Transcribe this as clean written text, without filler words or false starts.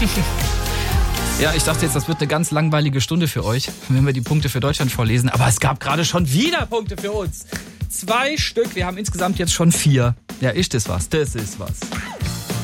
Ja, ich dachte jetzt, das wird eine ganz langweilige Stunde für euch, wenn wir die Punkte für Deutschland vorlesen. Aber es gab gerade schon wieder Punkte für uns. 2 Stück. Wir haben insgesamt jetzt schon 4. Ja, ist das was? Das ist was.